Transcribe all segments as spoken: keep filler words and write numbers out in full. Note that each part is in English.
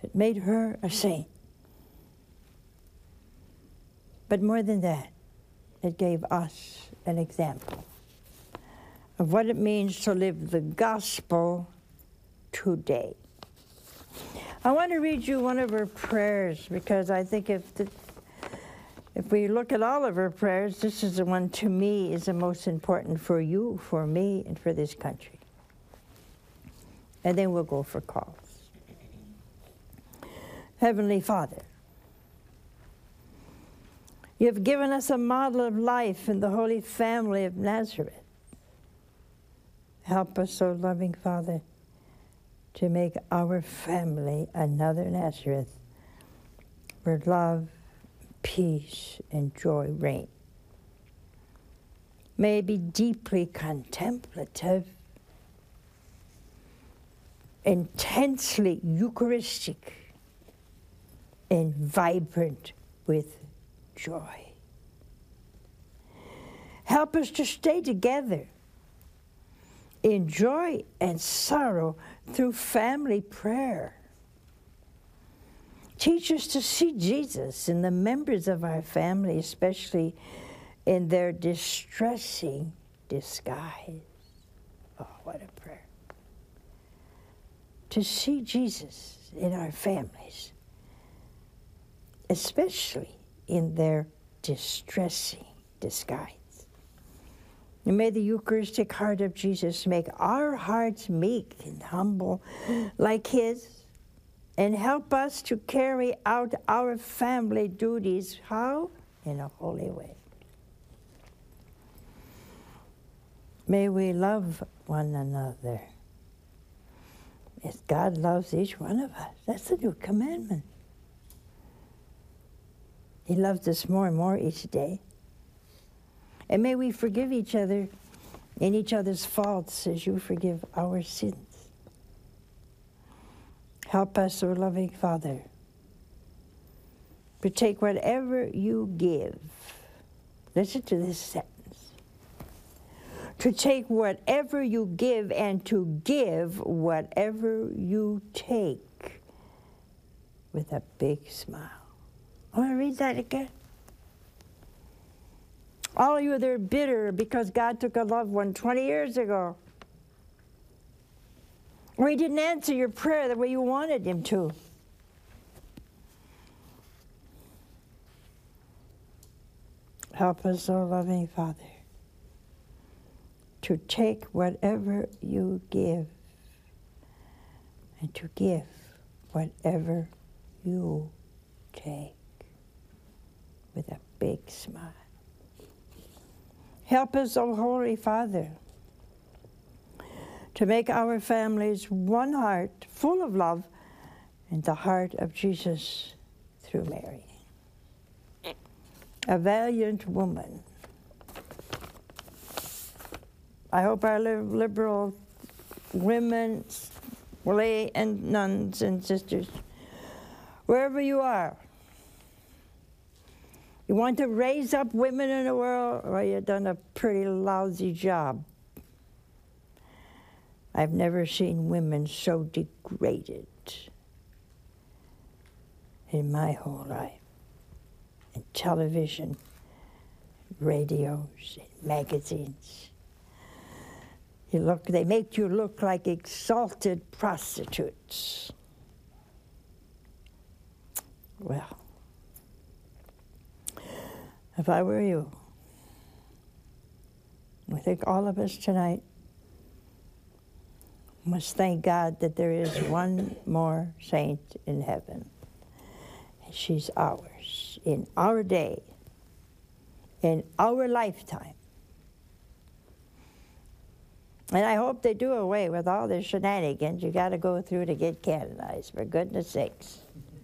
It made her a saint. But more than that, it gave us an example of what it means to live the gospel today. I want to read you one of her prayers, because I think if the, if we look at all of her prayers, this is the one to me is the most important for you, for me, and for this country. And then we'll go for calls. Heavenly Father, you have given us a model of life in the Holy Family of Nazareth. Help us, O loving Father, to make our family another Nazareth, where love, peace, and joy reign. May it be deeply contemplative, intensely Eucharistic, and vibrant with joy. Help us to stay together in joy and sorrow through family prayer. Teach us to see Jesus in the members of our family, especially in their distressing disguise. Oh, what a prayer. To see Jesus in our families, especially in their distressing disguise. And may the Eucharistic heart of Jesus make our hearts meek and humble like his, and help us to carry out our family duties. How? In a holy way. May we love one another as God loves each one of us. That's the new commandment. He loves us more and more each day. And may we forgive each other in each other's faults as you forgive our sins. Help us, O loving Father, to take whatever you give. Listen to this sentence. To take whatever you give and to give whatever you take with a big smile. I want to read that again. All of you that are bitter because God took a loved one twenty years ago, or he didn't answer your prayer the way you wanted him to. Help us, O loving Father, to take whatever you give and to give whatever you take with a big smile. Help us, O Holy Father, to make our families one heart, full of love, and the heart of Jesus through Mary. A valiant woman. I hope our liberal women, lay and nuns and sisters, wherever you are, you want to raise up women in the world, well, you've done a pretty lousy job. I've never seen women so degraded in my whole life. In television, radios, and magazines. You look, they make you look like exalted prostitutes. Well, if I were you, I think all of us tonight must thank God that there is one more saint in heaven. And she's ours, in our day, in our lifetime. And I hope they do away with all the shenanigans you got to go through to get canonized, for goodness sakes.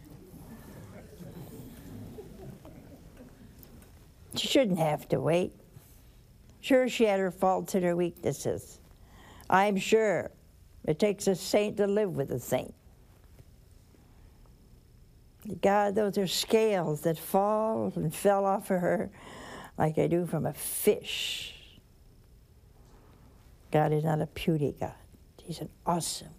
She shouldn't have to wait. Sure, she had her faults and her weaknesses. I'm sure it takes a saint to live with a saint. God, those are scales that fall and fell off of her like they do from a fish. God is not a puny God. He's an awesome